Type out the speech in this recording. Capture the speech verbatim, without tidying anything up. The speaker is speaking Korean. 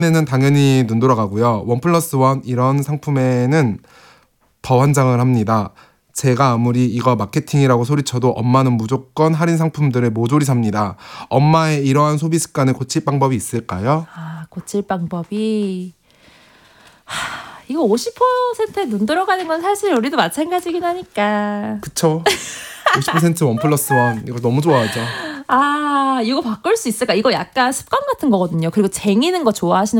에는 당연히 눈 돌아가고요. 원 플러스 원 이런 상품에는 더 환장을 합니다. 제가 아무리 이거 마케팅이라고 소리쳐도 엄마는 무조건 할인 상품들을 모조리 삽니다. 엄마의 이러한 소비 습관을 고칠 방법이 있을까요? 아, 고칠 방법이 하, 이거 오십 퍼센트에 눈 들어가는 건 사실 우리도 마찬가지긴 하니까. 그쵸? 오십 퍼센트 원 플러스 원 이거 너무 좋아하죠. 아, 이거 바꿀 수 있을까? 이거 약간 습관 같은 거거든요. 그리고 쟁이는 거 좋아하시는